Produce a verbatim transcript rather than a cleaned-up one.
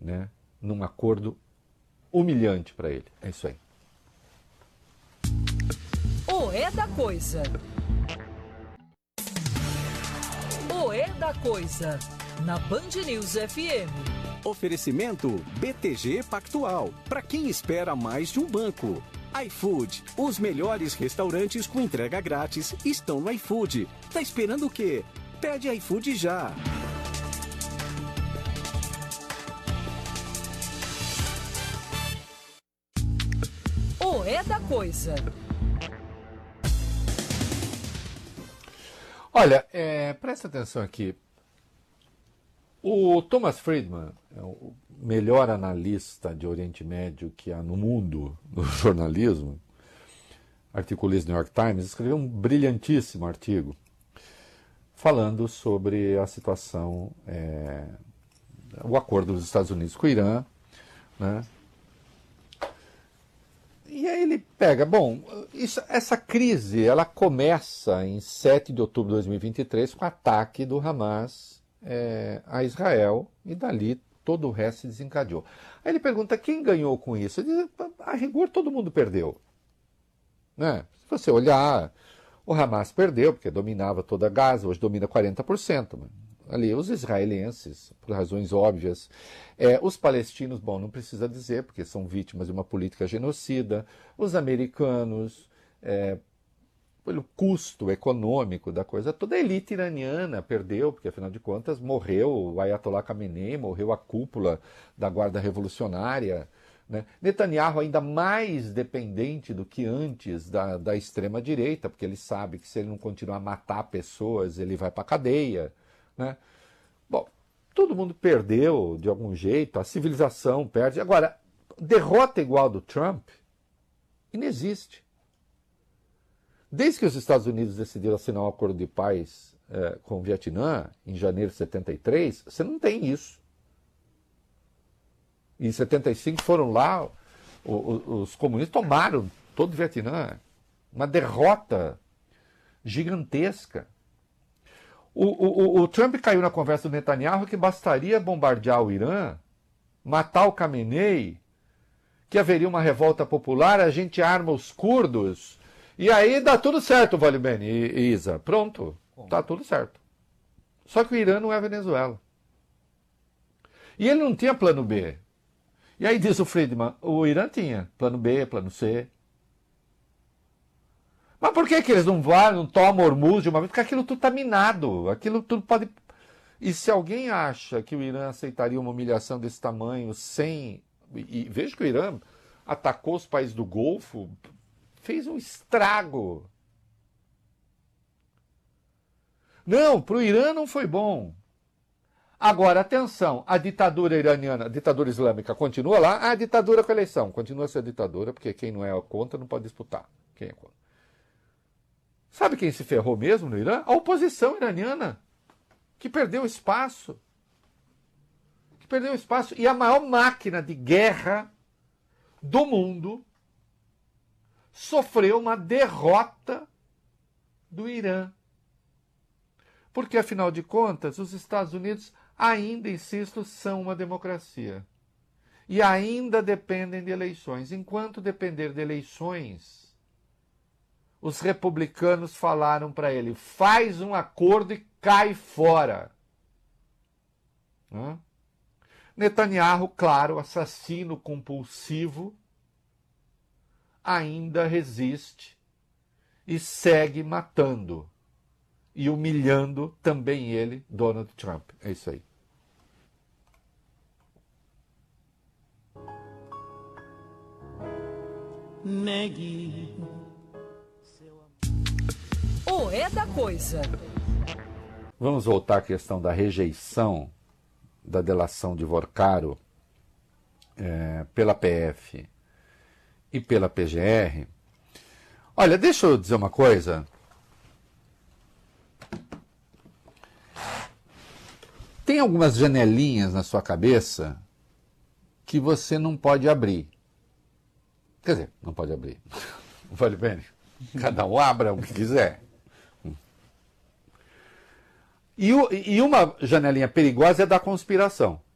né, num acordo humilhante para ele. É isso aí. O É da Coisa. O É da Coisa, na Band News F M. Oferecimento B T G Pactual, para quem espera mais de um banco. iFood, os melhores restaurantes com entrega grátis estão no iFood. Tá esperando o quê? Pede iFood já. O É da Coisa. Olha, é, presta atenção aqui. O Thomas Friedman, é o melhor analista de Oriente Médio que há no mundo, no jornalismo, articulista do New York Times, escreveu um brilhantíssimo artigo falando sobre a situação, é, o acordo dos Estados Unidos com o Irã, né? E aí ele pega, bom, isso, essa crise ela começa em sete de outubro de dois mil e vinte e três com o ataque do Hamas é, a Israel, e dali todo o resto se desencadeou. Aí ele pergunta, quem ganhou com isso? Ele diz, a rigor todo mundo perdeu. Né? Se você olhar, o Hamas perdeu, porque dominava toda Gaza, hoje domina quarenta por cento. Ali, os israelenses, por razões óbvias, é, os palestinos, bom, não precisa dizer, porque são vítimas de uma política genocida, os americanos, é, pelo custo econômico da coisa toda, a elite iraniana perdeu, porque afinal de contas morreu o Ayatollah Khamenei, morreu a cúpula da Guarda Revolucionária, né? Netanyahu ainda mais dependente do que antes da, da extrema-direita, porque ele sabe que se ele não continuar a matar pessoas, ele vai para a cadeia. Né? Bom, todo mundo perdeu de algum jeito, a civilização perde. Agora, derrota igual do Trump inexiste. Desde que os Estados Unidos decidiram assinar um acordo de paz é, com o Vietnã, em janeiro de setenta e três, você não tem isso. Em setenta e cinco foram lá, o, o, os comunistas tomaram todo o Vietnã. Uma derrota gigantesca. O, o, o Trump caiu na conversa do Netanyahu que bastaria bombardear o Irã, matar o Khamenei, que haveria uma revolta popular, a gente arma os curdos, e aí dá tudo certo, Vale Bene e Isa. Pronto, tá tudo certo. Só que o Irã não é a Venezuela. E ele não tinha plano B. E aí diz o Friedman, o Irã tinha plano B, plano C. Mas por que, que eles não vão, não tomam Hormuz de uma vez? Porque aquilo tudo está minado. Aquilo tudo pode. E se alguém acha que o Irã aceitaria uma humilhação desse tamanho sem. E, e veja que o Irã atacou os países do Golfo, fez um estrago. Não, para o Irã não foi bom. Agora, atenção, a ditadura iraniana, a ditadura islâmica continua lá, ah, a ditadura com a eleição. Continua a ser ditadura, porque quem não é contra não pode disputar. Quem é contra? Sabe quem se ferrou mesmo no Irã? A oposição iraniana, que perdeu espaço. Que perdeu espaço. E a maior máquina de guerra do mundo sofreu uma derrota do Irã. Porque, afinal de contas, os Estados Unidos ainda, insisto, são uma democracia. E ainda dependem de eleições. Enquanto depender de eleições, os republicanos falaram para ele, faz um acordo e cai fora. Hã? Netanyahu, claro, assassino compulsivo, ainda resiste e segue matando e humilhando também ele, Donald Trump. É isso aí. Negue. O É da Coisa. Vamos voltar à questão da rejeição da delação de Vorcaro é, pela P F e pela P G R. Olha, deixa eu dizer uma coisa. Tem algumas janelinhas na sua cabeça que você não pode abrir. Quer dizer, não pode abrir. Vale bem? Cada um abra o que quiser. E, o, e uma janelinha perigosa é da conspiração.